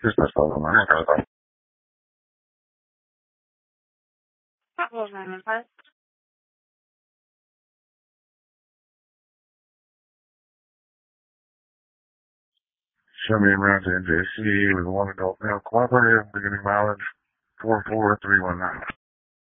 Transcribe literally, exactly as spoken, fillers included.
Business phone number. Show me around to N J C with one adult male cooperative, beginning mileage four four three one nine.